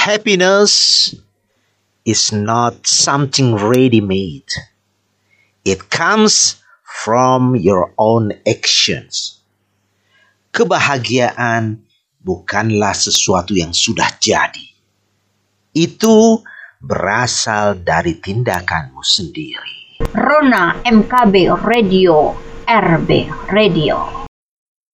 Happiness is not something ready-made. It comes from your own actions. Kebahagiaan bukanlah sesuatu yang sudah jadi. Itu berasal dari tindakanmu sendiri. Rona MKB Radio, RB Radio.